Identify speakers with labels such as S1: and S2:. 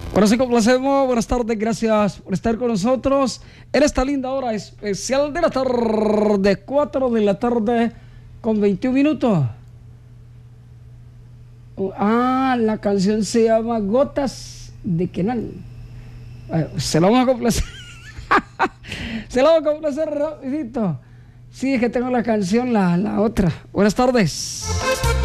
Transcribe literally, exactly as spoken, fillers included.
S1: Bueno, sí, complacemos. Buenas tardes, gracias por estar con nosotros en esta linda hora especial de la tarde, cuatro de la tarde con veintiún minutos. Ah, la canción se llama Gotas de Quenal. Se la vamos a complacer. Se la vamos a complacer rapidito. Sí, es que tengo la canción, la, la otra. Buenas tardes.